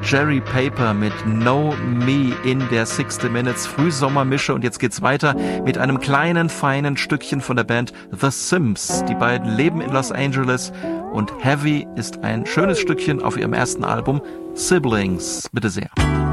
Jerry Paper mit Know Me in der 60 Minutes Frühsommermische. Und jetzt geht's weiter mit einem kleinen, feinen Stückchen von der Band The Sims. Die beiden leben in Los Angeles und Heavy ist ein schönes Stückchen auf ihrem ersten Album Siblings. Bitte sehr.